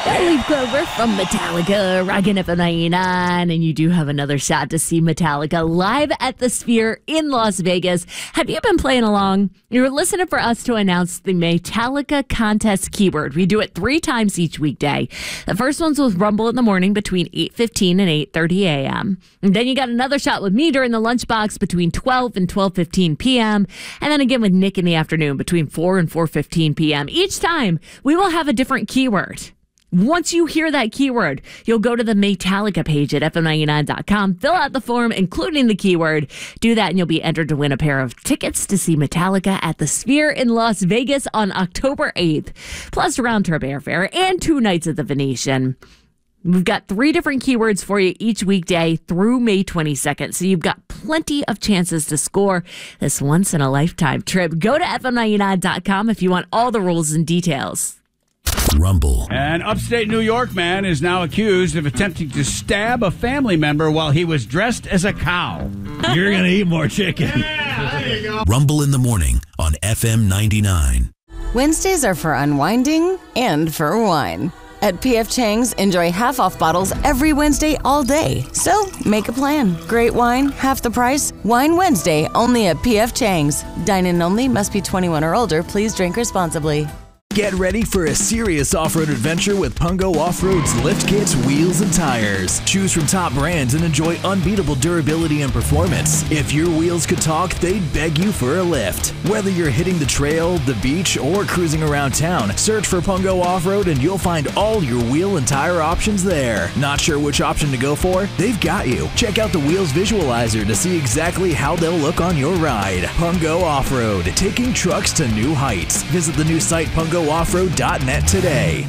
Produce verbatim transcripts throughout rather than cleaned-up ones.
Gotta Leave Clover from Metallica, rockin' F M ninety-nine, and you do have another shot to see Metallica live at the Sphere in Las Vegas. Have you been playing along? You're listening for us to announce the Metallica contest keyword. We do it three times each weekday. The first one's with Rumble in the morning between eight fifteen and eight thirty a.m. And then you got another shot with me during the lunchbox between twelve and twelve fifteen p.m. And then again with Nick in the afternoon between four and four fifteen p.m. Each time, we will have a different keyword. Once you hear that keyword, you'll go to the Metallica page at F M ninety-nine dot com, fill out the form, including the keyword. Do that, and you'll be entered to win a pair of tickets to see Metallica at the Sphere in Las Vegas on October eighth, plus round-trip airfare and two nights at the Venetian. We've got three different keywords for you each weekday through May twenty-second, so you've got plenty of chances to score this once-in-a-lifetime trip. Go to F M ninety-nine dot com if you want all the rules and details. Rumble. An upstate New York man is now accused of attempting to stab a family member while he was dressed as a cow. You're going to eat more chicken. Yeah, there you go. Rumble in the morning on F M ninety-nine. Wednesdays are for unwinding and for wine. At P F Chang's, enjoy half-off bottles every Wednesday all day. So, make a plan. Great wine, half the price. Wine Wednesday, only at P F Chang's. Dine-in only, must be twenty-one or older. Please drink responsibly. Get ready for a serious off-road adventure with Pungo Off-Road's lift kits, wheels, and tires. Choose from top brands and enjoy unbeatable durability and performance. If your wheels could talk, they'd beg you for a lift. Whether you're hitting the trail, the beach, or cruising around town, search for Pungo Off-Road and you'll find all your wheel and tire options there. Not sure which option to go for? They've got you. Check out the Wheels Visualizer to see exactly how they'll look on your ride. Pungo Off-Road, taking trucks to new heights. Visit the new site pungo off road dot net today.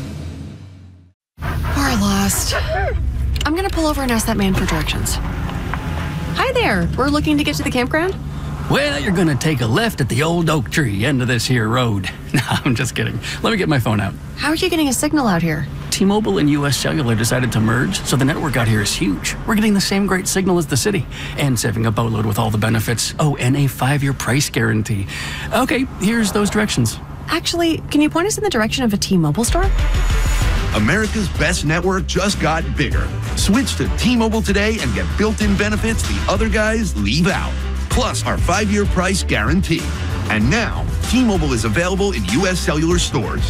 We're lost. I'm gonna pull over and ask that man for directions. Hi there. We're looking to get to the campground. Well, you're gonna take a left at the old oak tree end of this here road. No, I'm just kidding. Let me get my phone out. How are you getting a signal out here? T-Mobile and U S Cellular decided to merge, so the network out here is huge. We're getting the same great signal as the city, and saving a boatload with all the benefits. Oh, and a five-year price guarantee. Okay, here's those directions. Actually, can you point us in the direction of a T-Mobile store? America's best network just got bigger. Switch to T-Mobile today and get built-in benefits the other guys leave out. Plus our five-year price guarantee. And now, T-Mobile is available in U S Cellular stores.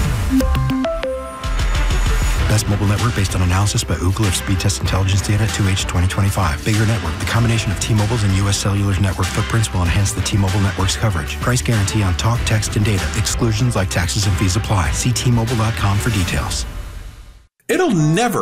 Best mobile network based on analysis by Ookla of speed test intelligence data two H twenty twenty-five. Bigger network. The combination of T-Mobile's and U S Cellular's network footprints will enhance the T-Mobile network's coverage. Price guarantee on talk, text, and data. Exclusions like taxes and fees apply. See T Mobile dot com for details. It'll never